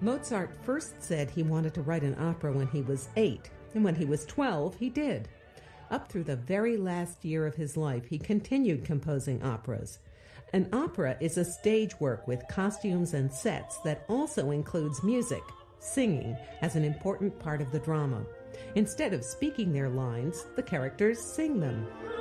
Mozart first said he wanted to write an opera when he was 8, and when he was 12, he did. Up through the very last year of his life, he continued composing operas. An opera is a stage work with costumes and sets that also includes music, singing, as an important part of the drama. Instead of speaking their lines, the characters sing them.